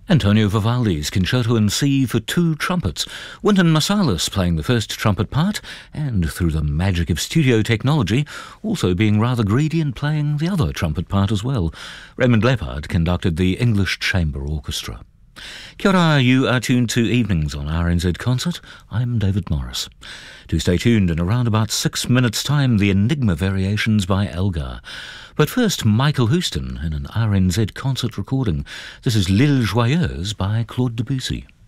Antonio Vivaldi's Concerto in C for two trumpets, Wynton Marsalis playing the first trumpet part, and through the magic of studio technology, also being rather greedy and playing the other trumpet part as well. Raymond Leppard conducted the English Chamber Orchestra. Kia ora, you are tuned to Evenings on RNZ Concert. I'm David Morris. Do stay tuned in around about 6 minutes' time, the Enigma Variations by Elgar. But first, Michael Houston in an RNZ Concert recording. This is L'Île Joyeuse by Claude Debussy.